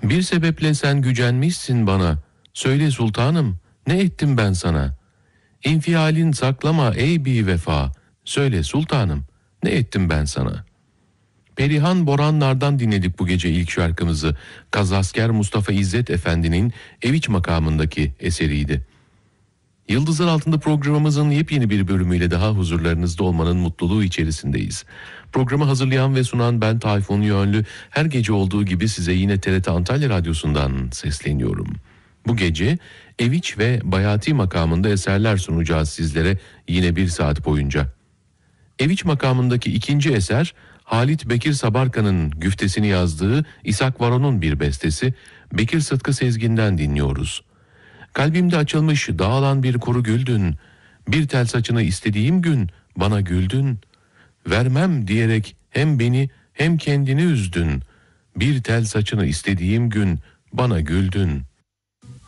Bir sebeple sen gücenmişsin bana. Söyle sultanım, ne ettim ben sana? İnfialin saklama ey bi vefa. Söyle sultanım, ne ettim ben sana? Perihan Boranlar'dan dinledik bu gece ilk şarkımızı. Kazasker Mustafa İzzet Efendi'nin Eviç makamındaki eseriydi. Yıldızlar Altında programımızın yepyeni bir bölümüyle daha huzurlarınızda olmanın mutluluğu içerisindeyiz. Programı hazırlayan ve sunan ben Tayfun Yönlü. Her gece olduğu gibi size yine TRT Antalya Radyosu'ndan sesleniyorum. Bu gece Eviç ve Bayati makamında eserler sunacağız sizlere yine bir saat boyunca. Eviç makamındaki ikinci eser Halit Bekir Sabarkan'ın güftesini yazdığı İshak Varon'un bir bestesi. Bekir Sıtkı Sezgin'den dinliyoruz. Kalbimde açılmış dağılan bir kuru güldün. Bir tel saçını istediğim gün bana güldün. Vermem diyerek hem beni hem kendini üzdün. Bir tel saçını istediğim gün bana güldün.